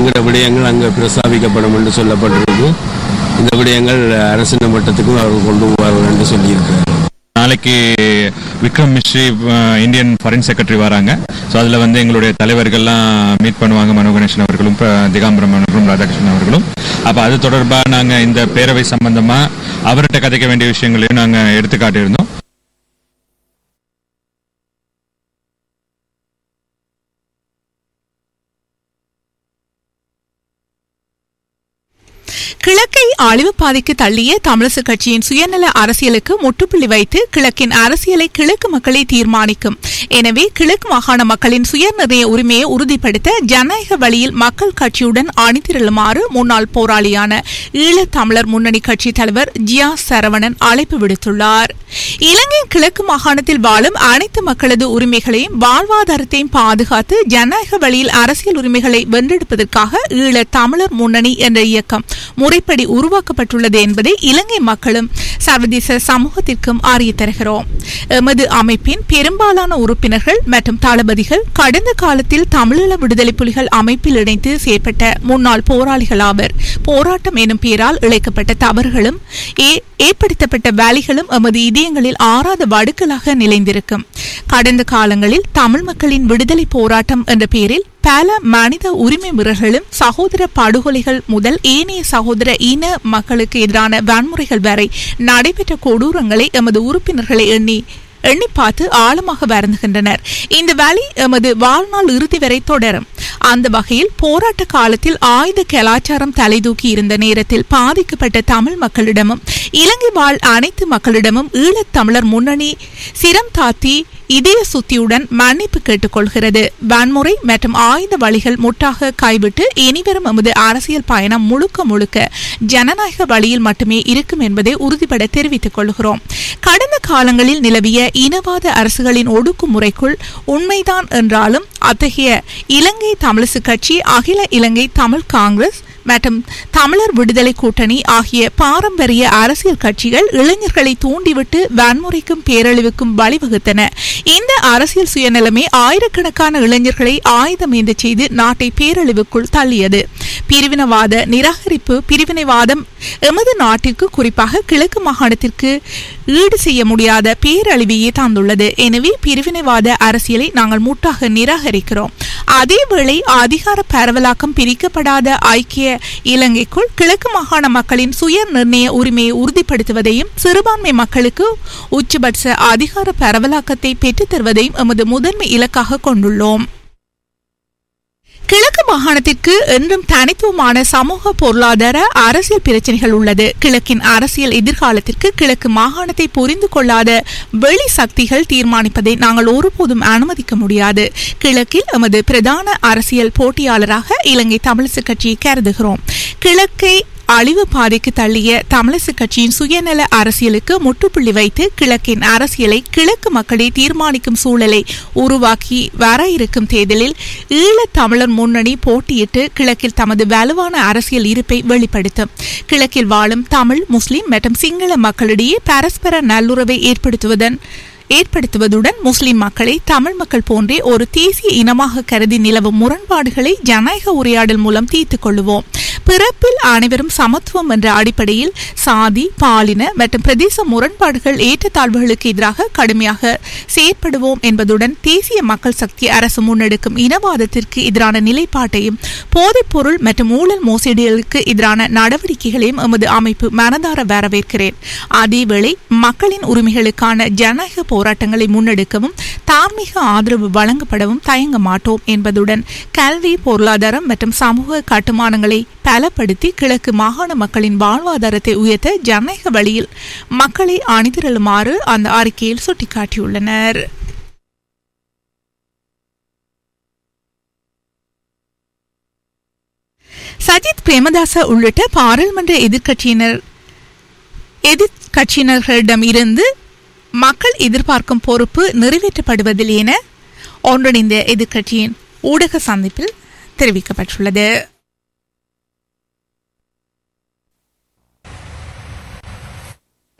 எங்களோட விடயங்கள் அங்கே பிரஸ்தாபிக்கப்படும் என்று சொல்லப்பட்டிருக்கு. இந்த விடயங்கள் அரசின மட்டத்துக்கும் அவர்கள் கொண்டு போவார்கள் என்று சொல்லியிருக்கிறார். நாளைக்கு Vikram Misri Indian foreign secretary வராங்க. ஸோ அதில் எங்களுடைய தலைவர்கள்லாம் மீட் பண்ணுவாங்க. மனோ கணேசன் அவர்களும் திகாம்பரம் அவர்களும் ராதாகிருஷ்ணன் அவர்களும். அப்போ அது தொடர்பாக நாங்கள் இந்த பேரவை சம்பந்தமாக அவர்கிட்ட கதைக்க வேண்டிய விஷயங்களையும் நாங்கள் எடுத்துக்காட்டியிருந்தோம். கிழக்கை அழிவு பாதைக்கு தள்ளிய தமிழரசு கட்சியின் சுயநல அரசியலுக்கு முற்றுப்புள்ளி வைத்து கிழக்கின் அரசியலை கிழக்கு மக்களே தீர்மானிக்கும். எனவே கிழக்கு மாகாண மக்களின் சுயநிர்ணய உரிமையை உறுதிப்படுத்த ஜனநாயக வழியில் மக்கள் கட்சியுடன் அணிதிரளுமாறு முன்னாள் போராளியான ஈழத் தமிழர் முன்னணி கட்சி தலைவர் ஜியா சரவணன் அழைப்பு விடுத்துள்ளார். இலங்கையின் கிழக்கு மாகாணத்தில் வாழும் அனைத்து மக்களது உரிமைகளையும் வாழ்வாதாரத்தையும் பாதுகாத்து ஜனநாயக வழியில் அரசியல் உரிமைகளை வென்றெடுப்பதற்காக ஈழத் தமிழர் முன்னணி என்ற இயக்கம் முறைப்படி உருவாக்கப்பட்டுள்ளது என்பதை இலங்கை மக்களும் சர்வதேச சமூகத்திற்கும் அறிய தருகிறோம். எமது அமைப்பின் பெரும்பாலான உறுப்பினர்கள் மற்றும் தளபதிகள் கடந்த காலத்தில் தமிழீழ விடுதலை புலிகள் அமைப்பில் இணைந்து செயற்பட்ட முன்னாள் போராளிகள் ஆவர். போராட்டம் எனும் பெயரால் இழைக்கப்பட்ட தவறுகளும் ஏற்படுத்தப்பட்ட வேலைகளும் எமது இதயங்களில் ஆறாத வடுக்களாக நிலைந்திருக்கும். கடந்த காலங்களில் தமிழ் மக்களின் விடுதலை போராட்டம் என்ற பெயரில் பல மனித உரிமை மீறல்களும் சகோதர படுகொலைகள் முதல் ஏனைய சகோதர இன மக்களுக்கு எதிரான வன்முறைகள் வரை நடைபெற்ற கொடூரங்களை எமது உறுப்பினர்களை எண்ணி பார்த்து ஆழமாக வருந்துகின்றனர். இந்த வேலை எமது வாழ்நாள் இறுதி வரை தொடரும். அந்த வகையில் போராட்ட காலத்தில் ஆயுத கலாச்சாரம் தலைதூக்கி இருந்த நேரத்தில் பாதிக்கப்பட்ட தமிழ் மக்களிடமும் இலங்கை வாழ் அனைத்து மக்களிடமும் ஈழத் தமிழர் முன்னணி சிரம் தாத்தி இதய சுத்தியுடன் மன்னிப்பு கேட்டுக்கொள்கிறது. வன்முறை மற்றும் ஆயுத வழிகள் முற்றாக கைவிட்டு இனிவரும் எமது அரசியல் பயணம் முழுக்க முழுக்க ஜனநாயக வழியில் மட்டுமே இருக்கும் என்பதை உறுதிபட தெரிவித்துக் கொள்கிறோம். கடந்த காலங்களில் நிலவிய இனவாத அரசுகளின் ஒடுக்குமுறைக்குள் உண்மைதான் என்றாலும் அத்தகைய இலங்கை தமிழரசு கட்சி, அகில இலங்கை தமிழ் காங்கிரஸ் மற்றும் தமிழர் விடுதலை கூட்டணி ஆகிய பாரம்பரிய அரசியல் கட்சிகள் இளைஞர்களை தூண்டிவிட்டு வன்முறைக்கும் பேரழிவுக்கும் வழிவகுத்தன. இந்த அரசியல் சுயநிலைமை ஆயிரக்கணக்கான இளைஞர்களை ஆயுதமேந்த செய்து நாட்டை பேரழிவுக்குள் தள்ளியது. பிரிவினவாத நிராகரிப்பு பிரிவினைவாதம் எமது நாட்டிற்கு குறிப்பாக கிழக்கு மாகாணத்திற்கு ஈடு செய்ய முடியாத பேரழிவையே தந்துள்ளது. எனவே பிரிவினைவாத அரசியலை நாங்கள் முற்றாக நிராகரிக்கிறோம். அதேவேளை அதிகார பரவலாக்கம் பிரிக்கப்படாத ஐக்கிய இலங்கைக்குள் கிழக்கு மாகாண மக்களின் சுய நிர்ணய உரிமையை உறுதிப்படுத்துவதையும் சிறுபான்மை மக்களுக்கு உச்சபட்ச அதிகார பரவலாக்கத்தை பெற்றுத் தருவதையும் எமது முதன்மை இலக்காக கொண்டுள்ளோம். கிழக்கு மாகாணத்திற்கு என்றும் தனித்துவமான சமூக பொருளாதார அரசியல் பிரச்சனைகள் உள்ளது. கிழக்கின் அரசியல் எதிர்காலத்திற்கு கிழக்கு மாகாணத்தை புரிந்து கொள்ளாத வெளி சக்திகள் தீர்மானிப்பதை நாங்கள் ஒருபோதும் அனுமதிக்க முடியாது. கிழக்கில் எமது பிரதான அரசியல் போட்டியாளராக இலங்கை தமிழரசு கட்சியை கருதுகிறோம். கிழக்கை அழிவு பாதைக்கு தள்ளிய தமிழரசு கட்சியின் சுயநல அரசியலுக்கு முற்றுப்புள்ளி வைத்து கிழக்கின் அரசியலை கிழக்கு மக்களை தீர்மானிக்கும் சூழலை உருவாக்கி வர இருக்கும் தேர்தலில் ஈழத் தமிழர் முன்னணி போட்டியிட்டு கிழக்கில் தமது வலுவான அரசியல் இருப்பை வெளிப்படுத்தும். கிழக்கில் வாழும் தமிழ், முஸ்லிம் மற்றும் சிங்கள மக்களிடையே பரஸ்பர நல்லுறவை ஏற்படுத்துவதுடன் முஸ்லிம் மக்களை தமிழ் மக்கள் போன்றே ஒரு தேசிய இனமாக கருதி நிலவும் முரண்பாடுகளை ஜனநாயக உரையாடல் மூலம் தீர்த்துக் கொள்ளுவோம். பிறப்பில் அனைவரும் சமத்துவம் என்ற அடிப்படையில் சாதி, பாலின மற்றும் பிரதேச முரண்பாடுகள் ஏற்றத்தாழ்வுகளுக்கு எதிராக கடுமையாக செயற்படுவோம் என்பதுடன் தேசிய மக்கள் சக்தி அரசு முன்னெடுக்கும் இனவாதத்திற்கு எதிரான நிலைப்பாட்டையும் போதைப்பொருள் மற்றும் ஊழல் மோசடிகளுக்கு எதிரான நடவடிக்கைகளையும் எமது அமைப்பு மனதார வரவேற்கிறேன். அதேவேளை மக்களின் உரிமைகளுக்கான ஜனநாயக போராட்டங்களை முன்னெடுக்கவும் தார்மீக ஆதரவு வழங்கப்படவும் தயங்க மாட்டோம் என்பதுடன் கல்வி, பொருளாதாரம் மற்றும் சமூக கட்டுமானங்களை பலப்படுத்தி கிழக்கு மாகாண மக்களின் வாழ்வாதாரத்தை உயர்த்த ஜனநாயக வழியில் மக்களை அணிதிரளுமாறு அந்த அறிக்கையில் சுட்டிக்காட்டியுள்ளனர். சஜித் பிரேமதாச உள்ளிட்ட பாராளுமன்ற எதிர்க்கட்சியினர்களிடம் இருந்து மக்கள் எதிர்பார்க்கும் பொறுப்பு நிறைவேற்றப்படுவதில்லை என ஒன்றிணைந்த எதிர்க்கட்சியின் ஊடக சந்திப்பில் தெரிவிக்கப்பட்டுள்ளது.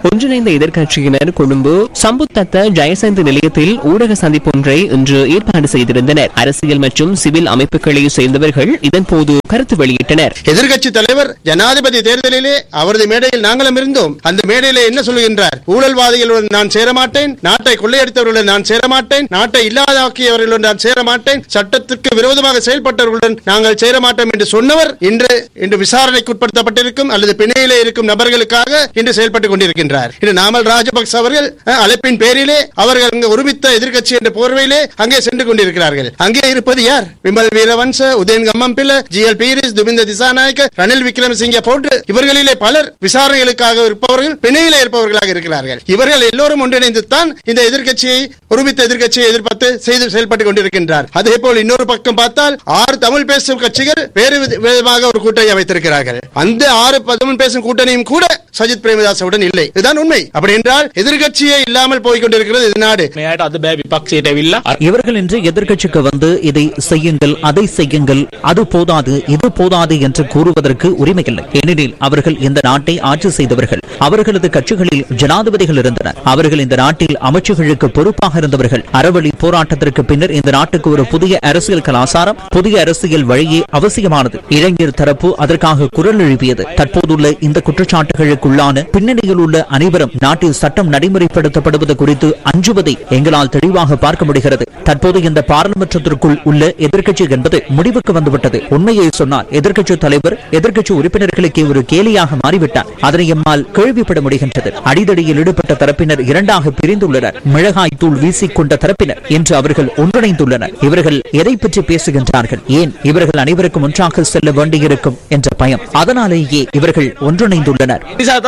ஒன்றிணைந்த எதிர்க்கட்சியினர் கொழும்பு சம்புத்தத்த ஜெயசந்த் நிலையத்தில் ஊடக சந்திப்பொன்றை இன்று ஏற்பாடு செய்திருந்தனர். அரசியல் மற்றும் சிவில் அமைப்புகளை சேர்ந்தவர்கள் இதன்போது கருத்து வெளியிட்டனர். எதிர்க்கட்சி தலைவர் ஜனாதிபதி தேர்தலிலே அவரது மேடையில் நாங்களும் இருந்தோம். அந்த மேடையிலே என்ன சொல்லுகின்றார்? ஊழல்வாதிகளுடன் நான் சேரமாட்டேன், நாட்டை கொள்ளையடித்தவர்களுடன் நான் சேரமாட்டேன், நாட்டை இல்லாதாக்கியவர்களுடன் நான் சேரமாட்டேன், சட்டத்திற்கு விரோதமாக செயல்பட்டவர்களுடன் நாங்கள் சேரமாட்டோம் என்று சொன்னவர் இன்று விசாரணைக்கு உட்படுத்தப்பட்டிருக்கும் அல்லது பிணையிலே இருக்கும் நபர்களுக்காக இன்று செயல்பட்டுக் கொண்டிருக்கின்றார். இன்று நாமல் ராஜபக்ச அவர்கள் அழைப்பின் பேரிலே அவர்கள் அங்கு ஒருமித்த எதிர்க்கட்சி என்ற போர்வையிலே அங்கே சென்று கொண்டிருக்கிறார்கள். அங்கே இருப்பது யார்? விமல் வீரவன்ச, உதயன் கம்மம்பில, ஜிஎல் பீரிஸ், துமிந்த திசாநாயக்க, ரணில் விக்ரமசிங்கே போன்று இவர்களிலே பலர் விசாரணைகளுக்காக இருப்பவர்கள், பிணையிலே இருப்பவர்களாக இருக்கிறார்கள். இவர்கள் எல்லோரும் ஒன்றிணைந்து தான் இந்த எதிர்க்கட்சியை, ஒருமித்த எதிர்க்கட்சியை எதிர்பார்த்து செய்து செயல்பட்டுக் கொண்டிருக்கின்றார். அதே போல் இன்னொரு பக்கம் பார்த்தால் 6 தமிழ் பேசும் கட்சிகள் வேறு விதமாக ஒரு கூட்டணி அமைத்திருக்கிறார்கள். அந்த 6 தமிழ் பேசும் கூட்டணியும் கூட சஜித் பிரேமதாசவுடன் இல்லை. இதுதான் உண்மை. அப்படி என்றால் எதிர்க்கட்சியே இல்லாமல் போய்கொண்டிருக்கிறது இது நாடு. இவர்கள் இன்று எதிர்க்கட்சிக்கு வந்து இதை செய்யுங்கள், அதை செய்யுங்கள், அது போதாது, இது போதாது என்று கூறுவதற்கு உரிமையில்லை. ஏனெனில் அவர்கள் இந்த நாட்டை ஆட்சி செய்தவர்கள். அவர்களது கட்சிகளில் ஜனாதிபதிகள் இருந்தனர். அவர்கள் இந்த நாட்டில் அமைச்சர்களுக்கு பொறுப்பாக இருந்தவர்கள். அறவழி போராட்டத்திற்கு பின்னர் இந்த நாட்டுக்கு ஒரு புதிய அரசியல் கலாச்சாரம், புதிய அரசியல் வழியே அவசியமானது. இளைஞர் தரப்பு அதற்காக குரல் எழுப்பியது. தற்போதுள்ள இந்த குற்றச்சாட்டுகளுக்குள்ளான பின்னணியில் உள்ள அனைவரும் நாட்டில் சட்டம் நடைமுறைப்படுத்தப்படுவது குறித்து அஞ்சுவதை எங்களால் தெளிவாக பார்க்க முடிகிறது. தற்போது இந்த பாராளுமன்றத்திற்குள் உள்ள எதிர்க்கட்சி என்பது முடிவுக்கு வந்துவிட்டது. உண்மையை சொன்னால் எதிர்க்கட்சி தலைவர் எதிர்க்கட்சி உறுப்பினர்களுக்கு ஒரு கேலியாக மாறிவிட்டார். அதனை எம்மால் கேள்விப்பட முடிகின்றது. அடிதடியில் ஈடுபட்ட தரப்பினர் 2ஆக பிரிந்துள்ளனர். மிளகாய் தூள் வீசிக்கொண்ட தரப்பினர் என்று அவர்கள் ஒன்றிணைந்துள்ளனர். இவர்கள் எதை பற்றி பேசுகின்றார்கள்? ஏன் இவர்கள் அனைவருக்கும் ஒன்றாக செல்ல வேண்டியிருக்கும் என்ற பயம். அதனாலேயே இவர்கள் ஒன்றிணைந்துள்ளனர்.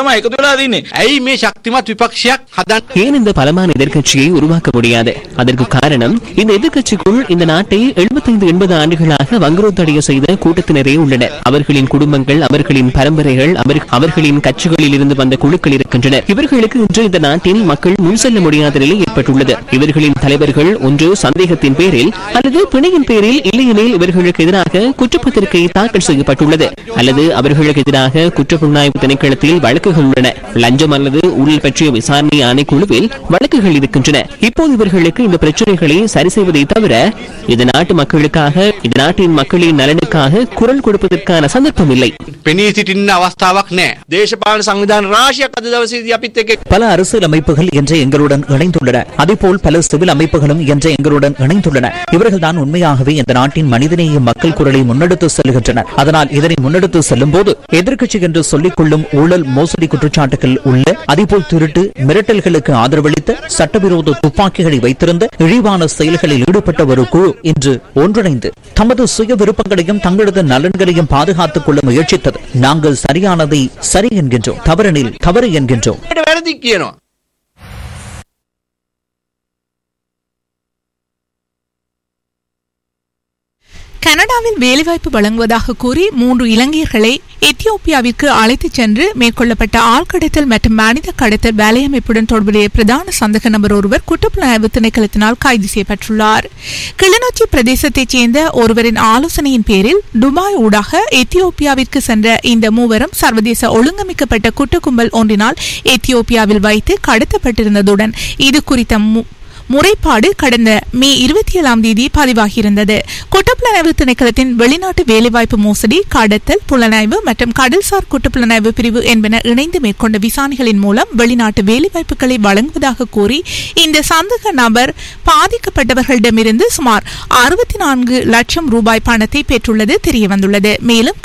ஏன் இந்த பலமான எதிர்க்கட்சியை உருவாக்க முடியாது? அதற்கு காரணம் இந்த எதிர்க்கட்சிக்குள் இந்த நாட்டை 75-80 ஆண்டுகளாக வங்குரோத்தடைய செய்த கூட்டத்தினரே உள்ளனர். அவர்களின் குடும்பங்கள், அவர்களின் பரம்பரைகள், அவர்களின் கட்சிகளில் இருந்து வந்த குழுக்கள் இருக்கின்றனர். இவர்களுக்கு இன்று இந்த நாட்டில் மக்கள் முன் செல்ல முடியாத நிலை ஏற்பட்டுள்ளது. இவர்களின் தலைவர்கள் ஒன்று சந்தேகத்தின் பேரில் அல்லது பிணையின் பேரில், இல்லையெனில் இவர்களுக்கு எதிராக குற்றப்பத்திரிகை தாக்கல் செய்யப்பட்டுள்ளது அல்லது அவர்களுக்கு எதிராக குற்றப்புலனாய்வு திணைக்களத்தில் வழக்குகள் உள்ளன. லஞ்சம் அல்லது ஊழல் பற்றிய விசாரணை ஆணைக்குழுவில் வழக்குகள் இருக்கின்றன. இப்போது இவர்களுக்கு இந்த பிரச்சனைகளை சரி செய்வதை தவிர இந்த நாட்டு மக்களுக்காக, இந்த நாட்டின் மக்களின் நலனுக்காக குரல் கொடுப்பதற்கான சந்தர்ப்பம் இல்லை. பல அரசியல் அமைப்புகள் என்று எங்களுடன் இணைந்துள்ளன. அதேபோல் பல சிவில் அமைப்புகளும் என்று எங்களுடன் இணைந்துள்ளன. இவர்கள் தான் உண்மையாகவே இந்த நாட்டின் மனிதநேய மக்கள் குரலை முன்னெடுத்து செல்கின்றனர். அதனால் இதனை முன்னெடுத்து செல்லும் போது எதிர்க்கட்சி என்று சொல்லிக் கொள்ளும் ஊழல் மோசடி குற்றச்சாட்டுகள் உள்ள, அதேபோல் திருட்டு மிரட்டல்களுக்கு ஆதரவளித்த, சட்டவிரோத துப்பாக்கிகளை வைத்திருந்த, இழிவான செயல்களில் ஈடுபட்ட ஒரு குழு இன்று ஒன்றிணைந்து தமது சுய விருப்பங்களையும் தங்களது நலன்களையும் பாதுகாத்துக் கொள்ள முயற்சித்தது. நாங்கள் சரியானதை சரி என்கின்றோம், தவறெனில் தவறு என்கின்றோம். கனடாவில் வேலைவாய்ப்பு வழங்குவதாக கூறி 3 இலங்கையர்களை எத்தியோப்பியாவிற்கு அழைத்துச் சென்று மேற்கொள்ளப்பட்ட ஆழ்கடத்தல் மற்றும் மனித கடத்தல் வேலையமைப்புடன் தொடர்புடைய பிரதான சந்தேக நபர் ஒருவர் குற்றப்புலனாய்வு திணைக்களத்தினால் கைது செய்யப்பட்டுள்ளார். கிளிநொச்சி பிரதேசத்தைச் சேர்ந்த ஒருவரின் ஆலோசனையின் பேரில் துபாய் ஊடாக எத்தியோப்பியாவிற்கு சென்ற இந்த மூவரும் சர்வதேச ஒழுங்கமைக்கப்பட்ட குற்றக்கும்பல் ஒன்றினால் எத்தியோப்பியாவில் வைத்து கடத்தப்பட்டிருந்ததுடன் இது குறித்த முறைப்பாடு கடந்த மே 27ஆம் தேதி பதிவாகியிருந்தது. குற்றப்புலனாய்வு திணைக்களத்தின் வெளிநாட்டு வேலைவாய்ப்பு மோசடி, கடத்தல், புலனாய்வு மற்றும் கடல்சார் குற்றப்புலனாய்வு பிரிவு என்பன இணைந்து மேற்கொண்ட விசாரணைகளின் மூலம் வெளிநாட்டு வேலைவாய்ப்புகளை வழங்குவதாக கூறி இந்த சந்தேக நபர் பாதிக்கப்பட்டவர்களிடமிருந்து சுமார் 64 லட்சம் ரூபாய் பணத்தை பெற்றுள்ளது தெரியவந்துள்ளது. மேலும்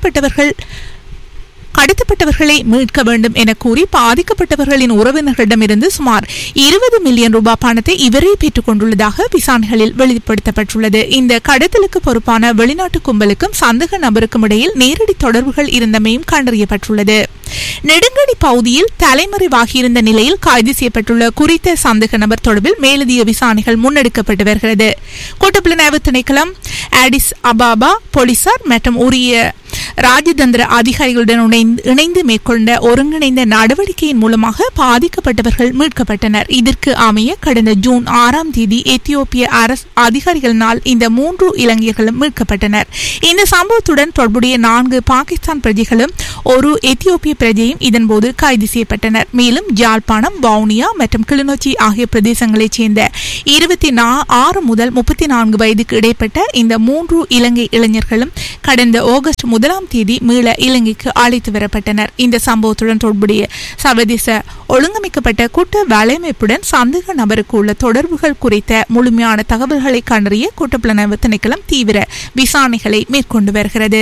கடத்தப்பட்டவர்களை மீட்க வேண்டும் என கூறி பாதிக்கப்பட்டவர்களின் உறவினர்களிடமிருந்து சுமார் 20 மில்லியன் ரூபாய் பணத்தை இவரே பெற்றுக் கொண்டுள்ளதாக விசாரணைகளில் வெளிப்படுத்தப்பட்டுள்ளது. இந்த கடத்தலுக்கு பொறுப்பான வெளிநாட்டு கும்பலுக்கும் சந்தேக நபருக்கும் இடையில் நேரடி தொடர்புகள் இருந்தமையும் கண்டறியப்பட்டுள்ளது. நெடுங்கடி பகுதியில் தலைமறைவாகியிருந்த நிலையில் கைது செய்யப்பட்டுள்ள குறித்த சந்தேக நபர் தொடர்பில் மேலதிக விசாரணைகள் முன்னெடுக்கப்பட்டு வருகிறது. குற்றப்புலனாய்வு திணைக்களம், ஆடிஸ் அபாபா போலீசார் மற்றும் உரிய ராஜதந்திர அதிகாரிகளுடன் இணைந்து மேற்கொண்ட ஒருங்கிணைந்த நடவடிக்கையின் மூலமாக பாதிக்கப்பட்டவர்கள் மீட்கப்பட்டனர். இதற்கு அமைய கடந்த ஜூன் 6ஆம் தேதி எத்தியோப்பிய அரசு அதிகாரிகளினால் இந்த 3 இலங்கையர்களும் மீட்கப்பட்டனர். இந்த சம்பவத்துடன் தொடர்புடைய 4 பாகிஸ்தான் பிரஜைகளும் ஒரு எத்தியோப்பிய பிரஜையும் இதன்போது கைது செய்யப்பட்டனர். மேலும் யாழ்ப்பாணம், வவுனியா மற்றும் கிளிநொச்சி ஆகிய பிரதேசங்களைச் சேர்ந்த 26 முதல் 34 வயதுக்கு இடைப்பட்ட இந்த 3 இலங்கை இளைஞர்களும் கடந்த ஆகஸ்ட் 1ஆம் தேதி மீள இலங்கைக்கு அழைத்து வரப்பட்டனர். இந்த சம்பவத்துடன் தொடர்புடைய சர்வதேச ஒழுங்கமைக்கப்பட்ட குற்ற வலையமைப்புடன் சந்தேக நபருக்கு உள்ள தொடர்புகள் குறித்த முழுமையான தகவல்களை கண்டறிய குற்றப்புலனாய்வு திணைக்களம் தீவிர விசாரணைகளை மேற்கொண்டு வருகிறது.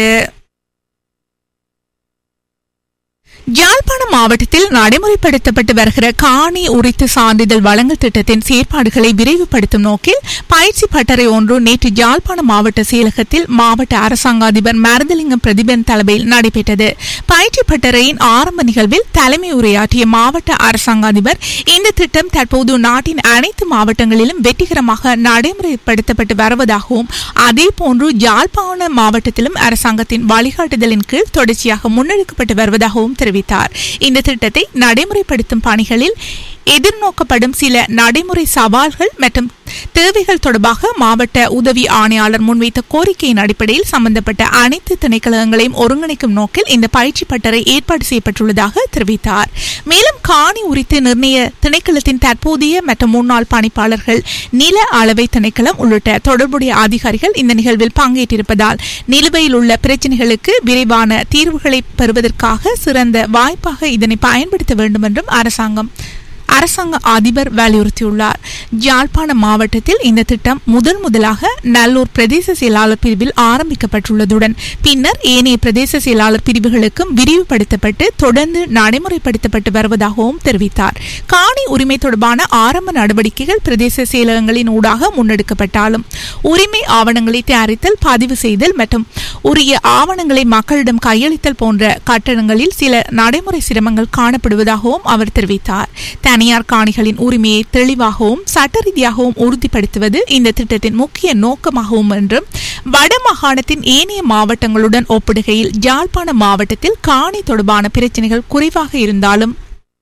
யாழ்ப்பாணம் மாவட்டத்தில் நடைமுறைப்படுத்தப்பட்டு வருகிற காணி உரித்து சான்றிதழ் வழங்கல் திட்டத்தின் செயற்பாடுகளை விரைவுபடுத்தும் நோக்கில் பயிற்சி பட்டறை ஒன்று நேற்று யாழ்ப்பாணம் மாவட்ட செயலகத்தில் மாவட்ட அரசாங்க அதிபர் மருதலிங்கம் பிரதிபன் தலைமையில் நடைபெற்றது. பயிற்சி பட்டறையின் ஆரம்ப நிகழ்வில் தலைமை உரையாற்றிய மாவட்ட அரசாங்க அதிபர் இந்த திட்டம் தற்போது நாட்டின் அனைத்து மாவட்டங்களிலும் வெற்றிகரமாக நடைமுறைப்படுத்தப்பட்டு வருவதாகவும் அதேபோன்று யாழ்ப்பாணம் மாவட்டத்திலும் அரசாங்கத்தின் வழிகாட்டுதலின் கீழ் தொடர்ச்சியாக முன்னெடுக்கப்பட்டு வருவதாகவும் தெரிவித்தார். இந்த திட்டத்தை நடைமுறைப்படுத்தும் பணிகளில் எதிர்நோக்கப்படும் சில நடைமுறை சவால்கள் மற்றும் தேவைகள் தொடர்பாக மாவட்ட உதவி ஆணையாளர் முன்வைத்த கோரிக்கையின் அடிப்படையில் சம்பந்தப்பட்ட அனைத்து திணைக்களங்களையும் ஒருங்கிணைக்கும் நோக்கில் இந்த பயிற்சி பட்டறை ஏற்பாடு செய்யப்பட்டுள்ளதாக தெரிவித்தார். மேலும் காணி உரித்து நிர்ணய திணைக்களத்தின் தற்போதைய மற்றும் முன்னாள் பணிப்பாளர்கள், நில அளவை திணைக்களம் உள்ளிட்ட தொடர்புடைய அதிகாரிகள் இந்த நிகழ்வில் பங்கேற்றிருப்பதால் நிலுவையில் உள்ள பிரச்சினைகளுக்கு விரைவான தீர்வுகளை பெறுவதற்காக சிறந்த வாய்ப்பாக இதனை பயன்படுத்த வேண்டும் என்றும் அரசாங்க அதிபர் வலியுறுத்தியுள்ளார். யாழ்ப்பாணம் மாவட்டத்தில் இந்த திட்டம் முதலாக நல்லூர் பிரதேச செயலாளர் பிரிவில் ஆரம்பிக்கப்பட்டுள்ளதுடன் பின்னர் ஏனைய பிரதேச செயலாளர் பிரிவுகளுக்கும் விரிவுபடுத்தப்பட்டு தொடர்ந்து நடைமுறைப்படுத்தப்பட்டு வருவதாகவும் தெரிவித்தார். காணி உரிமை தொடர்பான ஆரம்ப நடவடிக்கைகள் பிரதேச செயலகங்களின் ஊடாக முன்னெடுக்கப்பட்டாலும் உரிமை ஆவணங்களை தயாரித்தல், பதிவு செய்தல் மற்றும் உரிய ஆவணங்களை மக்களிடம் கையளித்தல் போன்ற கட்டணங்களில் சில நடைமுறை சிரமங்கள் காணப்படுவதாகவும் அவர் தெரிவித்தார். தனியார் காணிகளின் உரிமையை தெளிவாகவும் சட்ட ரீதியாகவும் உறுதிப்படுத்துவது இந்த திட்டத்தின் முக்கிய நோக்கமாகவும் என்றும் வடமாகாணத்தின் ஏனைய மாவட்டங்களுடன் ஒப்பிடுகையில் யாழ்ப்பாணம் மாவட்டத்தில் காணி தொடர்பான பிரச்சினைகள் குறைவாக இருந்தாலும்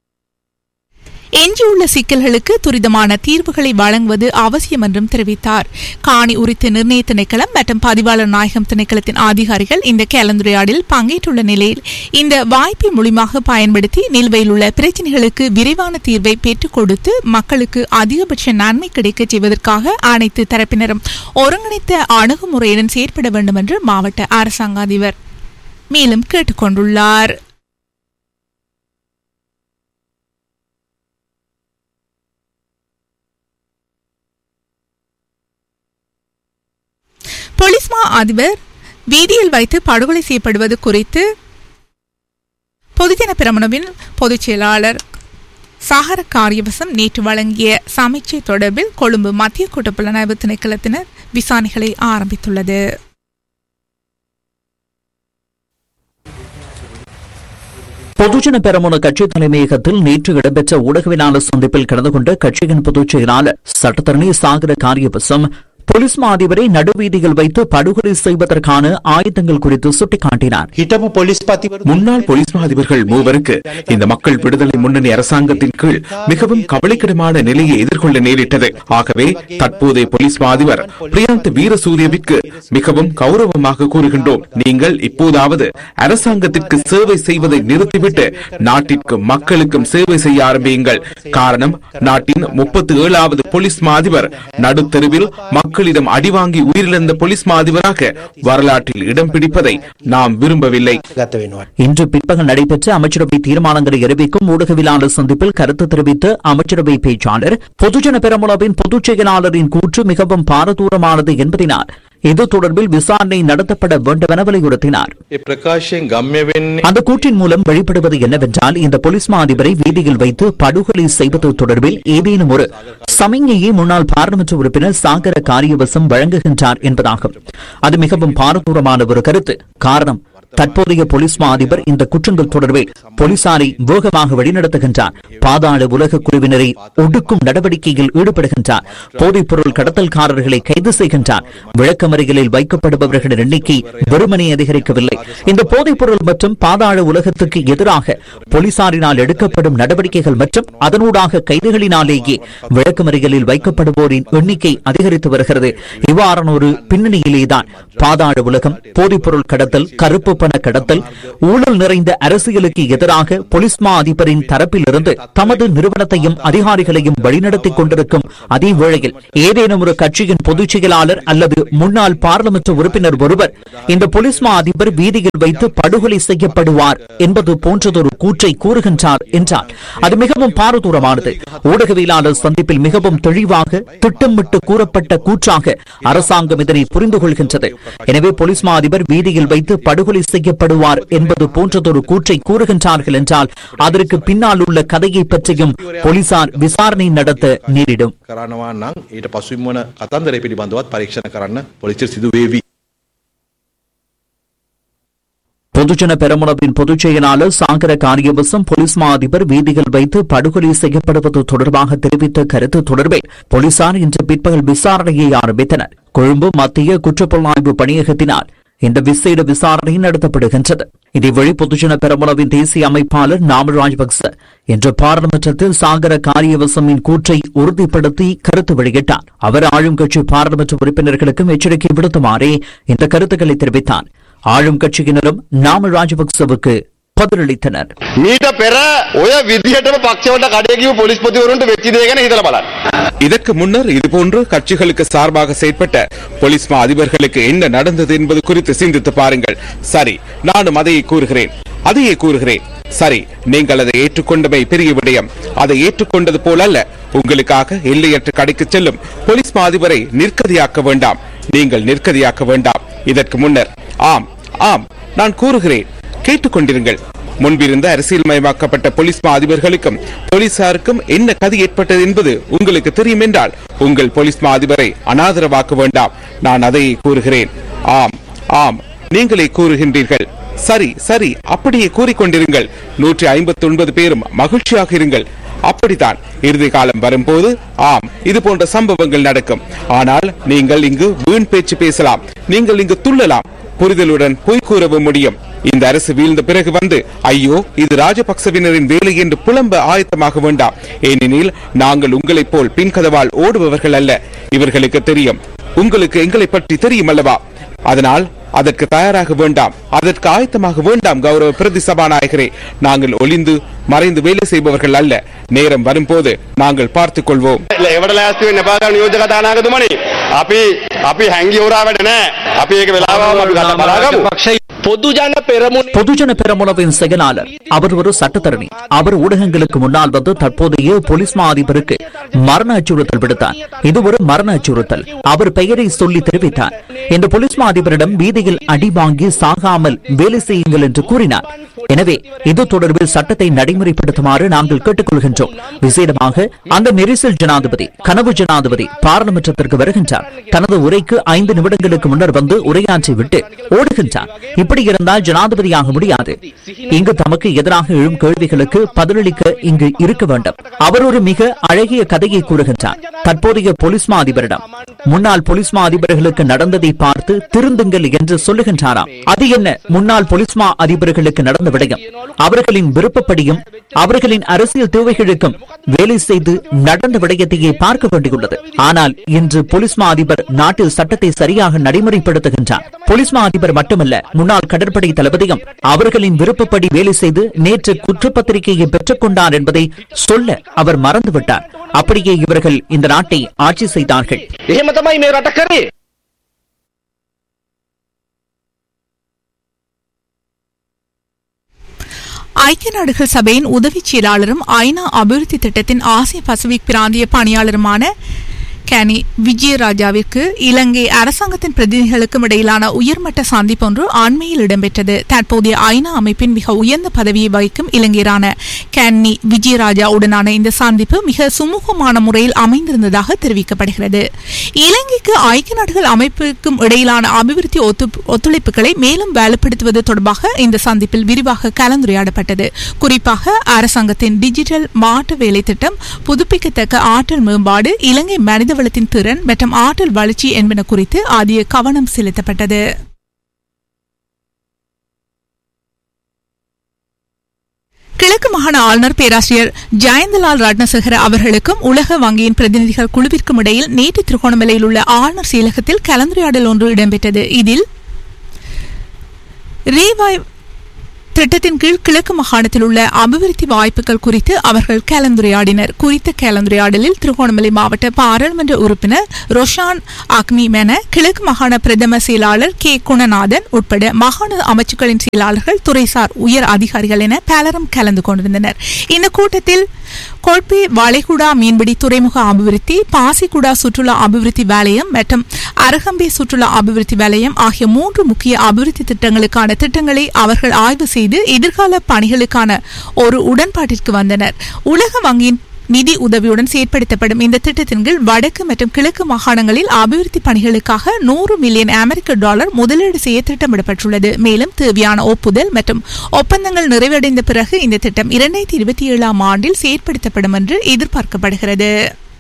எஞ்சியுள்ள சிக்கல்களுக்கு துரிதமான தீர்வுகளை வழங்குவது அவசியம் என்றும் தெரிவித்தார். காணி உரித்து நிர்ணய திணைக்களம் மற்றும் பதிவாளர் நாயகம் திணைக்களத்தின் அதிகாரிகள் இந்த கலந்துரையாடலில் பங்கேற்றுள்ள நிலையில் இந்த வாய்ப்பை முழுமையாக பயன்படுத்தி நிலுவையில் உள்ள பிரச்சினைகளுக்கு விரைவான தீர்வை பெற்றுக் கொடுத்து மக்களுக்கு அதிகபட்ச நன்மை கிடைக்க செய்வதற்காக அனைத்து தரப்பினரும் ஒருங்கிணைத்த அணுகுமுறையுடன் செயற்பட வேண்டும் என்று மாவட்ட அரசாங்க அதிபர் மேலும் கேட்டுக் கொண்டுள்ளார். போலீஸ் மா அதிபர் வீதியில் வைத்து படுகொலை செய்யப்படுவது குறித்து பொதுஜன பெரமுனவின் பொதுச் செயலாளர் சாகர காரியவசம் நேற்று வழங்கிய சமீட்சை தொடர்பில் கொழும்பு மத்திய குற்றப்புலனாய்வு திணைக்களத்தினர் விசாரணைகளை ஆரம்பித்துள்ளது. பொதுஜன பெரமுன கட்சி தலைமையகத்தில் நேற்று இடம்பெற்ற ஊடகவியலாளர் சந்திப்பில் கலந்து கொண்ட கட்சியின் பொதுச் செயலாளர் சட்டத்தரணி சாகர காரியவசம் போலீஸ் மா அதிபரை நடுவீதியில் வைத்து படுகொலை செய்வதற்கான ஆயுதங்கள் குறித்து சுட்டிக்காட்டினார். முன்னாள் போலீஸ் மா அதிபர்கள் மூவருக்கு இந்த மக்கள் விடுதலை முன்னணி அரசாங்கத்தின் கீழ் மிகவும் கவலைக்கிடமான நிலையை எதிர்கொள்ள நேரிட்டது. ஆகவே தற்போதைய போலீஸ் மா அதிபர் பிரியாந்த் வீரசூரியவிற்கு மிகவும் கௌரவமாக கூறுகின்றோம். நீங்கள் இப்போதாவது அரசாங்கத்திற்கு சேவை செய்வதை நிறுத்திவிட்டு நாட்டிற்கும் மக்களுக்கும் சேவை செய்ய ஆரம்பியுங்கள். காரணம், நாட்டின் 37வது போலீஸ் மா அதிபர் நடுத்தெருவில் மக்களிடம் அடிவாங்கி உயிரிழந்த போலீஸ் மா அதிபராக வரலாற்றில் இடம் பிடிப்பதை நாம் விரும்பவில்லை. இன்று பிற்பகல் நடைபெற்ற அமைச்சரவை தீர்மானங்களை அறிவிக்கும் ஊடகவியலாளர் சந்திப்பில் கருத்து தெரிவித்த அமைச்சரவை பேச்சாளர் பொதுஜன பெரமுனவின் பொதுச் செயலாளரின் கூற்று மிகவும் பாரதூரமானது என்பதனால் இது தொடர்பில் விசாரணை நடத்தப்பட வேண்டும் என வலியுறுத்தினார். அந்த கூற்றின் மூலம் வெளிப்படுவது என்னவென்றால் இந்த போலீஸ் மா அதிபரை வீதியில் வைத்து படுகொலை செய்வது தொடர்பில் ஏதேனும் ஒரு சமிஞையை முன்னாள் பாராளுமன்ற உறுப்பினர் சாகர காரியவசம் வழங்குகின்றார் என்பதாகும். அது மிகவும் பாரதூரமான ஒரு கருத்து. காரணம், தற்போதைய போலீஸ் மா அதிபர் இந்த குற்றங்கள் தொடர்பில் போலீசாரை வேகமாக வழிநடத்துகின்றார். பாதாள உலக குழுவினரை ஒடுக்கும் நடவடிக்கையில் ஈடுபடுகின்றார். போதைப் பொருள் கடத்தல்காரர்களை கைது செய்கின்றார். விளக்கமறியலில் வைக்கப்படுபவர்களின் எண்ணிக்கை வெறுமனே அதிகரிக்கவில்லை. இந்த போதைப் பொருள் மற்றும் பாதாள உலகத்துக்கு எதிராக போலீசாரினால் எடுக்கப்படும் நடவடிக்கைகள் மற்றும் அதனூடாக கைதுகளினாலேயே விளக்கமறியலில் வைக்கப்படுவோரின் எண்ணிக்கை அதிகரித்து வருகிறது. இவ்வாறான ஒரு பின்னணியிலேதான் பாதாள உலகம், போதைப்பொருள் கடத்தல், கருப்பு பண கடத்தல், ஊழல் நிறைந்த அரசியலுக்கு எதிராக போலீஸ் மா அதிபரின் தரப்பிலிருந்து தமது நிறுவனத்தையும் அதிகாரிகளையும் வழிநடத்திக் கொண்டிருக்கும் அதே வேளையில் ஏதேனும் ஒரு கட்சியின் பொதுச் செயலாளர் அல்லது முன்னாள் பாராளுமன்ற உறுப்பினர் ஒருவர் இந்த போலீஸ் மா அதிபர் வீதியில் வைத்து படுகொலை செய்யப்படுவார் என்பது போன்றதொரு கூற்றை கூறுகின்றார் என்றால் அது மிகவும் பாரதூரமானது. ஊடகவியலாளர் சந்திப்பில் மிகவும் தெளிவாக திட்டமிட்டு கூறப்பட்ட கூற்றாக அரசாங்கம் இதனை புரிந்து கொள்கின்றது. எனவே போலீஸ் மா அதிபர் வீதியில் வைத்து படுகொலை செய்யப்படுவார் என்பது போன்றதொரு கூற்றை கூறுகின்றார்கள் என்றால் அதற்கு பின்னால் உள்ள கதையை பற்றியும் போலீசார் விசாரணை நடத்த நேரிடும். பொதுஜன பெரமுனவின் பொதுச் செயலாளர் சாகர காரியவசம் போலீஸ் மா அதிபர் வீதியில் வைத்து படுகொலை செய்யப்படுவது தொடர்பாக தெரிவித்த கருத்து தொடர்பில் போலீசார் இன்று பிற்பகல் விசாரணையை ஆரம்பித்தனர். கொழும்பு மத்திய குற்றப்புலனாய்வு பணியகத்தினால் இந்த விசேட விசாரணை நடத்தப்படுகின்றது. இதேவேளை பொதுஜன பெரமுனவின் தேசிய அமைப்பாளர் நாமல் ராஜபக்ச இன்று பாராளுமன்றத்தில் சாகர காரியவசமின் கூற்றை உறுதிப்படுத்தி கருத்து வெளியிட்டார். அவர் ஆளும் கட்சி பாராளுமன்ற உறுப்பினர்களுக்கும் எச்சரிக்கை விடுத்துமாறே இந்த கருத்துக்களை தெரிவித்தார். ஆளும் கட்சியினரும் நாமல் ராஜபக்சவுக்கு பதிலளித்தனர். இதற்கு முன்னர் இதுபோன்று கட்சிகளுக்கு சார்பாக செயற்பட்ட போலீஸ் மா அதிபர்களுக்கு என்ன நடந்தது என்பது குறித்து சிந்தித்து பாருங்கள். சரி, நானும் அதையே கூறுகிறேன். சரி, நீங்கள் அதை ஏற்றுக்கொண்டமை பெரிய விடயம். அதை ஏற்றுக்கொண்டது போல அல்ல. உங்களுக்காக எல்லையற்ற கடைக்கு செல்லும் போலீஸ் மா அதிபரை நிர்கதியாக்க வேண்டாம். நீங்கள் நிர்கதியாக்க வேண்டாம். இதற்கு முன்னர் ஆம் நான் கூறுகிறேன், கேட்டுக்கொண்டிருங்கள். முன்பிருந்த அரசியல்மயமாக்கப்பட்ட போலீஸ் மா அதிபர்களுக்கும் போலீசாருக்கும் என்ன கதி ஏற்பட்டது என்பது உங்களுக்கு தெரியும் என்றால் உங்கள் போலீஸ் மா அதிபரை அனாதரவாக்க வேண்டாம். நான் அதையே கூறுகிறேன். ஆம் நீங்களே கூறுகின்றீர்கள். சரி, அப்படியே கூறிக்கொண்டிருங்கள். 159 பேரும் மகிழ்ச்சியாக இருங்கள். அப்படித்தான் இறுதி காலம் வரும்போது இது போன்ற சம்பவங்கள் நடக்கும். ஆனால் நீங்கள் இங்கு வீண் பேச்சு பேசலாம், நீங்கள் இங்கு துள்ளலாம், புரிதலுடன் பொய் கூறவும் முடியும். இந்த அரசு வீழ்ந்த பிறகு வந்து ஐயோ இது ராஜபக்சவினரின் வேலை என்று புலம்ப ஆயத்தமாக வேண்டாம். ஏனெனில் நாங்கள் உங்களைப் போல் பின்கதவால் ஓடுபவர்கள் அல்ல. இவர்களுக்கு தெரியும், உங்களுக்கு எங்களை பற்றி தெரியும் அல்லவா? அதனால் அதற்கு தயாராக வேண்டாம், அதற்கு ஆயத்தமாக வேண்டாம். கௌரவ பிரதி சபாநாயகரே, நாங்கள் ஒளிந்து மறைந்து வேலை செய்பவர்கள் அல்ல. நேரம் வரும்போது நாங்கள் பார்த்துக் கொள்வோம். பொதுஜன பெரமுனவின் செயலாளர் அவர் ஒரு சட்டத்தரணி. அவர் ஊடகங்களுக்கு முன்னால் வந்து தற்போதைய போலீஸ் மா அதிபருக்கு மரண அச்சுறுத்தல் விடுத்தார். இது ஒரு மரண அச்சுறுத்தல். அவர் பெயரை சொல்லி தெரிவித்தார். இந்த போலீஸ் மா அதிபரிடம் வீதியில் அடி வாங்கி சாகாமல் வேலை செய்யுங்கள் என்று கூறினார். எனவே இது தொடர்பில் சட்டத்தை நடைமுறைப்படுத்துமாறு நாங்கள் கேட்டுக்கொள்கின்றோம். விசேடமாக அந்த நெரிசல் ஜனாதிபதி, கனவு ஜனாதிபதி பாராளுமன்றத்திற்கு வருகின்றார். தனது உரைக்கு 5 நிமிடங்களுக்கு முன்னர் வந்து உரையாற்றி விட்டு ஓடுகின்றார். இப்படி இருந்தால் ஜனாதிபதியாக முடியாது. இங்கு தமக்கு எதிராக எழும் கேள்விகளுக்கு பதிலளிக்க இங்கு இருக்க வேண்டும். அவர் ஒரு மிக அழகிய கதையை கூறுகின்றார். தற்போதைய போலீஸ் மா அதிபரிடம் முன்னாள் போலீஸ் மா அதிபர்களுக்கு நடந்ததை பார்த்து திருந்துங்கள் என்று சொல்லுகின்றாராம். அது என்ன முன்னாள் போலீஸ் மா அதிபர்களுக்கு நடந்த விடயம்? அவர்களின் விருப்பப்படியும் அவர்களின் அரசியல் தேவைகளுக்கும் வேலை செய்து நடந்த விடயத்தையே பார்க்க வேண்டியுள்ளது. ஆனால் இன்று போலீஸ் மா அதிபர் நாட்டில் சட்டத்தை சரியாக நடைமுறைப்படுத்துகின்றார். போலீஸ் மா அதிபர் மட்டுமல்ல, முன்னாள் கடற்படை தளபதியும் அவர்களின் விருப்பப்படி வேலை செய்து நேற்று குற்றப்பத்திரிகையை பெற்றுக் கொண்டார் என்பதை சொல்ல அவர் மறந்துவிட்டார். அப்படியே இவர்கள் இந்த நாட்டை ஆட்சி செய்தார்கள். ஐக்கிய நாடுகள் சபையின் உதவி செயலாளரும் ஐநா அபிவிருத்தி திட்டத்தின் ஆசிய பசிபிக் பிராந்திய பணியாளருமான கேனி விஜயராஜாவிற்கு இலங்கை அரசாங்கத்தின் பிரதிநிதிகளுக்கும் இடையிலான உயர்மட்ட சந்திப்பு ஒன்று அண்மையில் இடம்பெற்றது. தற்போதைய ஐநா அமைப்பின் மிக உயர்ந்த பதவியை வகிக்கும் இலங்கையரான கேனி விஜயராஜா உடனான இந்த சந்திப்பு மிக சுமூகமான முறையில் அமைந்திருந்ததாக தெரிவிக்கப்படுகிறது. இலங்கைக்கு ஐக்கிய நாடுகள் அமைப்புக்கும் இடையிலான அபிவிருத்தி ஒத்துழைப்புகளை மேலும் வலுப்படுத்துவது தொடர்பாக இந்த சந்திப்பில் விரிவாக கலந்துரையாடப்பட்டது. குறிப்பாக அரசாங்கத்தின் டிஜிட்டல் மாற்று வேலை திட்டம், புதுப்பிக்கத்தக்க ஆற்றல் மேம்பாடு, இலங்கை மனிதவளத்தின் திறன் மற்றும் ஆற்றல் வளர்ச்சி என்பன குறித்து அதிக கவனம் செலுத்தப்பட்டது. கிழக்கு மாகாண ஆளுநர் பேராசிரியர் ஜெயந்தலால் ரட்னசேகர அவர்களுக்கும் உலக வங்கியின் பிரதிநிதிகள் குழுவிற்கும் இடையில் நேற்று திருகோணமலையில் உள்ள ஆளுநர் செயலகத்தில் கலந்துரையாடல் ஒன்று இடம்பெற்றது. இதில் ரீவாய்வ் திட்டத்தின் கீழ் கிழக்கு மாகாணத்தில் உள்ள அபிவிருத்தி வாய்ப்புகள் குறித்து அவர்கள் கலந்துரையாடினர். குறித்த கலந்துரையாடலில் திருகோணமலை மாவட்ட பாராளுமன்ற உறுப்பினர் ரோஷான் அக்மிமென, கிழக்கு மாகாண பிரதம செயலாளர் கே குணநாதன் உட்பட மாகாண அமைச்சுக்களின் செயலாளர்கள், துறைசார் உயர் அதிகாரிகள் என பலரும் கலந்து கொண்டிருந்தனர். இந்த கூட்டத்தில் கொல்பே வளைகுடா மீன்பிடி துறைமுக அபிவிருத்தி, பாசிக்குடா சுற்றுலா அபிவிருத்தி வலயம் மற்றும் அரகம்பே சுற்றுலா அபிவிருத்தி வலயம் ஆகிய 3 முக்கிய அபிவிருத்தி திட்டங்களுக்கான திட்டங்களை அவர்கள் ஆய்வு செய்து எதிர்கால பணிகளுக்கான ஒரு உடன்பாட்டிற்கு வந்தனர். உலக வங்கியின் நிதி உதவியுடன் செயற்படுத்தப்படும் இந்த திட்டத்தின் கீழ் வடக்கு மற்றும் கிழக்கு மாகாணங்களில் அபிவிருத்தி பணிகளுக்காக $100 மில்லியன் முதலீடு செய்ய திட்டமிடப்பட்டுள்ளது. மேலும் தேவையான ஒப்புதல் மற்றும் ஒப்பந்தங்கள் நிறைவடைந்த பிறகு இந்த திட்டம் 2027 ஆண்டில் செயற்படுத்தப்படும் என்று எதிர்பார்க்கப்படுகிறது.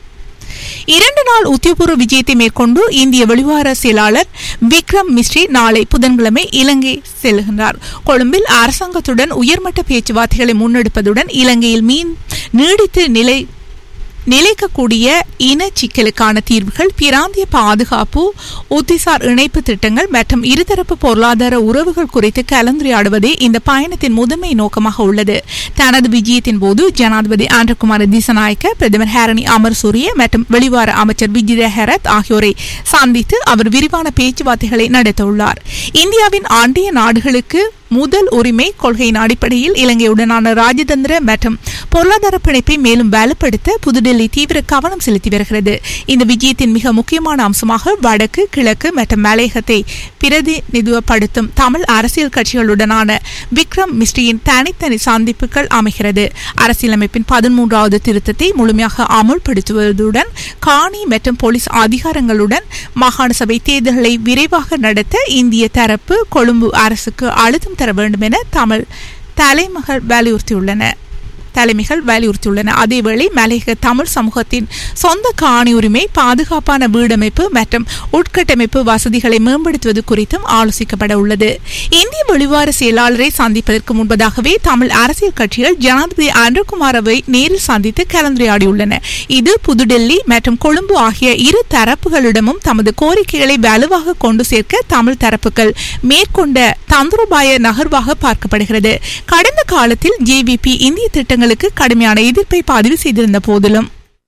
2 நாள் உத்தியோகபூர்வ விஜயத்தை மேற்கொண்டு இந்திய வெளிவார செயலாளர் விக்ரம் மிஸ்ரி நாளை புதன்கிழமை இலங்கை செல்கின்றார். கொழும்பில் அரசாங்கத்துடன் உயர்மட்ட பேச்சுவார்த்தைகளை முன்னெடுப்பதுடன் இலங்கையில் நீடித்து நிலைக்கக்கூடிய இன சிக்கலுக்கான தீர்வுகள், பிராந்திய பாதுகாப்பு, உத்திசார் இணைப்பு திட்டங்கள் மற்றும் இருதரப்பு பொருளாதார உறவுகள் குறித்து கலந்துரையாடுவதே இந்த பயணத்தின் முதன்மை நோக்கமாக உள்ளது. தனது விஜயத்தின் போது ஜனாதிபதி ஆண்ட்ரகுமார திசாநாயக்க, பிரதமர் ஹரணி அமர்சூரிய மற்றும் வெளிவார அமைச்சர் விஜித ஹெரத் ஆகியோரை சந்தித்து அவர் விரிவான பேச்சுவார்த்தைகளை நடத்தவுள்ளார். இந்தியாவின் அண்டைய நாடுகளுக்கு முதல் உரிமை கொள்கையின் அடிப்படையில் இலங்கையுடனான ராஜதந்திர மற்றும் பொருளாதார பிணைப்பை மேலும் வலுப்படுத்த புதுடெல்லி தீவிர கவனம் செலுத்தி வருகிறது. இந்த விஜயத்தின் மிக முக்கியமான அம்சமாக வடக்கு, கிழக்கு மற்றும் மலையகத்தை பிரதிநிதித்துவப்படுத்தும் தமிழ் அரசியல் கட்சிகளுடனான விக்ரம் மிஸ்ரியின் தனித்தனி சந்திப்புகள் அமைகிறது. அரசியலமைப்பின் 13வது திருத்தத்தை முழுமையாக அமுல்படுத்துவதுடன் காணி மற்றும் போலீஸ் அதிகாரங்களுடன் மாகாண சபை தேர்தல்களை விரைவாக நடத்த இந்திய தரப்பு கொழும்பு அரசுக்கு அழுத்தம் தர வேண்டும் என தலைமைகள் வலியுறுத்தியுள்ளன. அதேவேளை மலையக தமிழ் சமூகத்தின் சொந்த காணி உரிமை, பாதுகாப்பான வீடமைப்பு மற்றும் உட்கட்டமைப்பு வசதிகளை மேம்படுத்துவது குறித்தும் ஆலோசிக்கப்பட உள்ளது. இந்திய வெளிவார செயலாளரை சந்திப்பதற்கு முன்பதாகவே தமிழ் அரசியல் கட்சிகள் ஜனாதிபதி ஆண்ட்ரகுமாரவை நேரில் சந்தித்து கலந்துரையாடியுள்ளன. இது புதுடெல்லி மற்றும் கொழும்பு ஆகிய இரு தரப்புகளிடமும் தமது கோரிக்கைகளை வலுவாக கொண்டு சேர்க்க தமிழ் தரப்புகள் மேற்கொண்ட தந்திரோபாய நகர்வாக பார்க்கப்படுகிறது. கடந்த காலத்தில் ஜேவிபி இந்திய திட்டங்களுக்கு கடுமையான எதிர்ப்பை பதிவு செய்திருந்த போதிலும்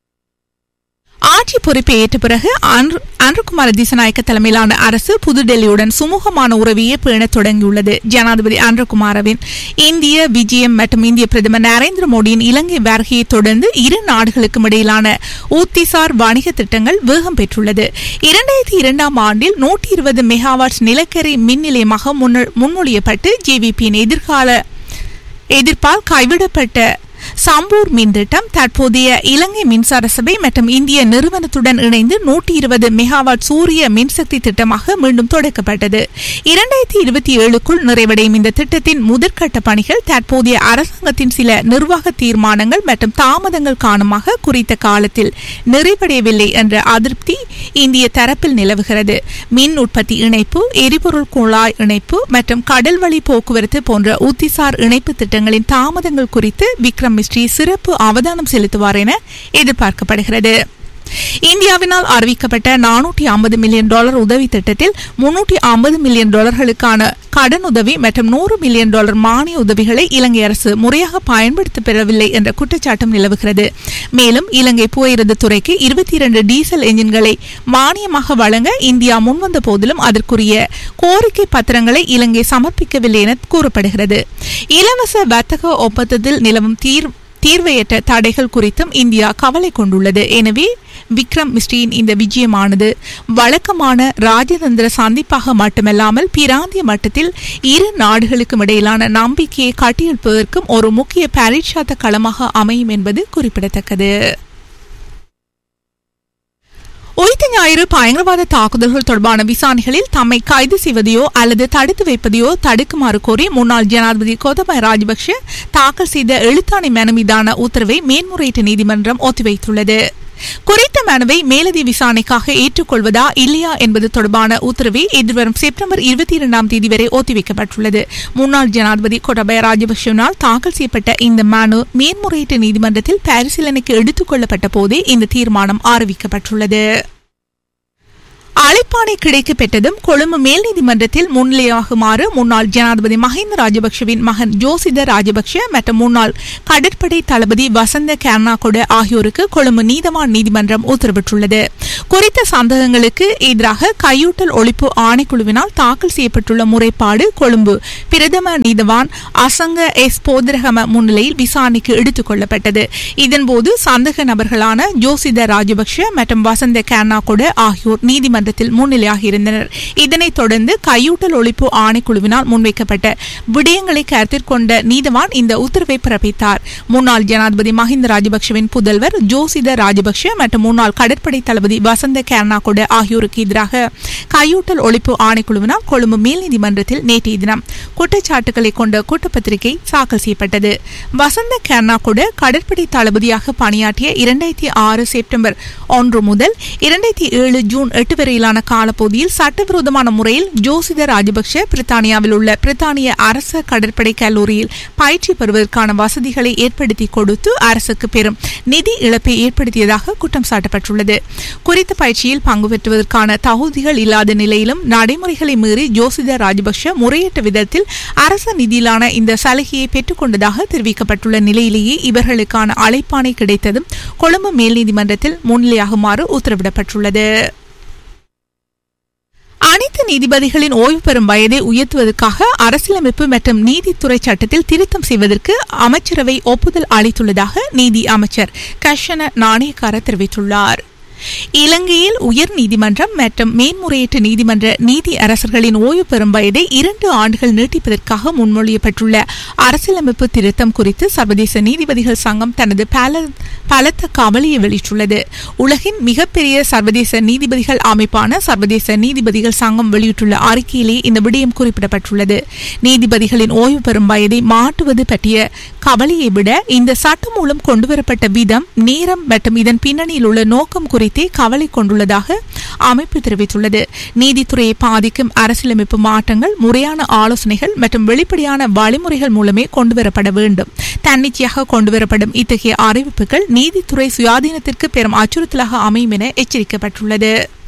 ஆட்சி பொறுப்பை ஏற்ற பிறகு ஆண்ட்ரகுமார திசாநாயக்க தலைமையிலான அரசு புதுடெல்லியுடன் சுமூகமான உறவையே பேண தொடங்கியுள்ளது. ஜனாதிபதி ஆண்ட்ரகுமாரவின் இந்திய விஜயம் மற்றும் இந்திய பிரதமர் நரேந்திர மோடியின் இலங்கை வருகையை தொடர்ந்து இரு நாடுகளுக்கும் இடையிலான ஊத்திசார் வணிக திட்டங்கள் வேகம் பெற்றுள்ளது. 2002 ஆண்டில் 120 மெகாவாட் நிலக்கரி மின் நிலையமாக முன்மொழியப்பட்டு ஜேவிபியின் எதிர்ப்பால் கைவிடப்பட்ட சம்பூர் மின் திட்டம் தற்போதைய இலங்கை மின்சார சபை மற்றும் இந்திய நிறுவனத்துடன் இணைந்து 120 மெகாவாட் சூரிய மின்சக்தி திட்டமாக மீண்டும் தொடக்கப்பட்டது. 2027க்குள் நிறைவடையும் இந்த திட்டத்தின் முதற்கட்ட பணிகள் தற்போதைய அரசாங்கத்தின் சில நிர்வாக தீர்மானங்கள் மற்றும் தாமதங்கள் காரணமாக குறித்த காலத்தில் நிறைவடையவில்லை என்ற அதிருப்தி இந்திய தரப்பில் நிலவுகிறது. மின் உற்பத்தி இணைப்பு, எரிபொருள் குழாய் இணைப்பு மற்றும் கடல்வழி போக்குவரத்து போன்ற ஊத்திசார் இணைப்பு திட்டங்களின் தாமதங்கள் குறித்து விக்ரம் மிஸ்ரி சிறப்பு அவதானம் செலுத்துவார் என எதிர்பார்க்கப்படுகிறது. இந்தியாவினால் அறிவிக்கப்பட்ட $450 மில்லியன் உதவி திட்டத்தில் $350 மில்லியன் கடன் உதவி மற்றும் $100 மில்லியன் மானிய உதவிகளை இலங்கை அரசு முறையாக பயன்படுத்தப்பெறவில்லை என்ற குற்றச்சாட்டும் நிலவுகிறது. மேலும் இலங்கை போக்குவரத்து துறைக்கு 22 டீசல் என்ஜின்களை மானியமாக வழங்க இந்தியா முன்வந்த போதிலும் அதற்குரிய கோரிக்கை பத்திரங்களை இலங்கை சமர்ப்பிக்கவில்லை என கூறப்படுகிறது. இலவச வர்த்தக ஒப்பந்தத்தில் நிலவும் தீர்வையற்ற தடைகள் குறித்தும் இந்தியா கவலை கொண்டுள்ளது. எனவே விக்ரம் மிஸ்ரியின் இந்த விஜயமானது வழக்கமான ராஜதந்திர சந்திப்பாக மட்டுமல்லாமல் பிராந்திய மட்டத்தில் இரு நாடுகளுக்கும் இடையிலான நம்பிக்கையை கட்டியெழுப்பதற்கும் ஒரு முக்கிய பரீட்சாத்த களமாக அமையும் என்பது குறிப்பிடத்தக்கது. உயிர்த்த ஞாயிறு பயங்கரவாத தாக்குதல்கள் தொடர்பான விசாரணைகளில் தம்மை கைது செய்வதையோ அல்லது தடுத்து வைப்பதையோ தடுக்குமாறு கோரி முன்னாள் ஜனாதிபதி கோத்தபாய ராஜபக்ஷ தாக்கல் செய்த எழுத்தாணை மனு மீதான உத்தரவை மேன்முறையீட்டு நீதிமன்றம் ஒத்திவைத்துள்ளது. குறித்த மனுவை மேலதிக விசாரணைக்காக ஏற்றுக்கொள்வதா இல்லையா என்பது தொடர்பான உத்தரவை எதிர்வரும் செப்டம்பர் 22ஆம் தேதி வரை ஒத்திவைக்கப்பட்டுள்ளது. முன்னாள் ஜனாதிபதி கோத்தபாய ராஜபக்ஷவினால் தாக்கல் செய்யப்பட்ட இந்த மனு மேன்முறையீட்டு நீதிமன்றத்தில் பரிசீலனைக்கு எடுத்துக் கொள்ளப்பட்ட போதே இந்த தீர்மானம் அறிவிக்கப்பட்டுள்ளது. அழைப்பாணை கிடைக்கப் பெற்றதும் கொழும்பு மேல் நீதிமன்றத்தில் முன்னிலையாகுமாறு முன்னாள் ஜனாதிபதி மஹிந்த ராஜபக்ஷவின் மகன் ஜோசித ராஜபக்ஷ மற்றும் முன்னாள் கடற்படை தளபதி வசந்த கர்ணாகொட ஆகியோருக்கு கொழும்பு நீதவான் நீதிமன்றம் உத்தரவிட்டுள்ளது. குறித்த சந்தேகங்களுக்கு எதிராக கையூட்டல் ஒழிப்பு ஆணைக்குழுவினால் தாக்கல் செய்யப்பட்டுள்ள முறைப்பாடு கொழும்பு பிரதம நீதவான் அசங்க எஸ் போதரகம முன்னிலையில் விசாரணைக்கு எடுத்துக் கொள்ளப்பட்டது. இதன்போது சந்தேக நபர்களான ஜோசித ராஜபக்ஷ மற்றும் வசந்த கர்ணாகொட ஆகியோர் நீதிமன்ற முன்னிலையாக இருந்தனர். இதனைத் தொடர்ந்து கையூட்டல் ஒழிப்பு ஆணைக்குழுவினால் முன்வைக்கப்பட்ட விடயங்களை கருத்தில் கொண்ட நீதவான் இந்த உத்தரவை பிறப்பித்தார். முன்னாள் ஜனாதிபதி மஹிந்த ராஜபக்ஷவின் புதல்வர் ஜோசித ராஜபக்ஷ மற்றும் முன்னாள் கடற்படை தளபதி வசந்த கர்ணாகொட ஆகியோருக்கு எதிராக கையூட்டல் ஒழிப்பு ஆணைக்குழுவினால் கொழும்பு மேல் நீதிமன்றத்தில் நேற்றைய தினம் குற்றச்சாட்டுகளை கொண்ட குற்றப்பத்திரிகை தாக்கல் செய்யப்பட்டது. வசந்த கர்ணாகொட கடற்படை தளபதியாக பணியாற்றிய 2006 செப்டம்பர் 1 முதல் 2007 ஜூன் 8 வரையிலான காலப்பகுதியில் சட்டவிரோதமான முறையில் ஜோசித ராஜபக்ஷ பிரித்தானியாவில் உள்ள பிரித்தானிய அரச கடற்படை கல்லூரியில் பயிற்சி பெறுவதற்கான வசதிகளை ஏற்படுத்தி கொடுத்து அரசுக்கு பெரும் நிதி இழப்பை ஏற்படுத்தியதாக குற்றம் சாட்டப்பட்டுள்ளது. குறித்த பயிற்சியில் பங்கு பெற்றுவதற்கான தகுதிகள் இல்லாத நிலையிலும் நடைமுறைகளை மீறி ஜோசித ராஜபக்ஷ முறையற்ற விதத்தில் அரச நிதியிலான இந்த சலுகையை பெற்றுக் கொண்டதாக தெரிவிக்கப்பட்டுள்ள நிலையிலேயே இவர்களுக்கான அழைப்பாணை கிடைத்ததும் கொழும்பு மேல் நீதிமன்றத்தில் முன்னிலையாகுமாறு உத்தரவிடப்பட்டுள்ளது. அனைத்து நீதிபதிகளின் ஓய்வு பெறும் வயதை உயர்த்துவதற்காக அரசியலமைப்பு மற்றும் நீதித்துறை சட்டத்தில் திருத்தம் செய்வதற்கு அமைச்சரவை ஒப்புதல் அளித்துள்ளதாக நீதி அமைச்சர் கஷன நாணயக்கார தெரிவித்துள்ளார். இலங்கையில் உயர் நீதிமன்றம் மற்றும் மேன்முறையீட்டு நீதிமன்ற நீதி அரசர்களின் ஓய்வு பெறும் வயதை 2 ஆண்டுகள் நீட்டிப்பதற்காக முன்மொழியப்பட்டுள்ள அரசியலமைப்பு திருத்தம் குறித்து சர்வதேச நீதிபதிகள் சங்கம் தனது பலத்த கவலையை வெளியிட்டுள்ளது. உலகின் மிகப்பெரிய சர்வதேச நீதிபதிகள் அமைப்பான சர்வதேச நீதிபதிகள் சங்கம் வெளியிட்டுள்ள அறிக்கையிலே இந்த விடயம் குறிப்பிடப்பட்டுள்ளது. நீதிபதிகளின் ஓய்வு பெறும் வயதை மாற்றுவது பற்றிய கவலையை விட இந்த சட்டம் மூலம் கொண்டுவரப்பட்ட விதம், நேரம் மற்றும் இதன் பின்னணியில் உள்ள நோக்கம் குறித்தே கவலை கொண்டுள்ளதாக அமைப்பு தெரிவித்துள்ளது. நீதித்துறையை பாதிக்கும் அரசியலமைப்பு மாற்றங்கள் முறையான ஆலோசனைகள் மற்றும் வெளிப்படையான வழிமுறைகள் மூலமே கொண்டுவரப்பட வேண்டும். தன்னிச்சையாக கொண்டுவரப்படும் இத்தகைய அறிவிப்புகள் நீதித்துறை சுயாதீனத்திற்கு பெரும் அச்சுறுத்தலாக அமையும் என எச்சரிக்கப்பட்டுள்ளது.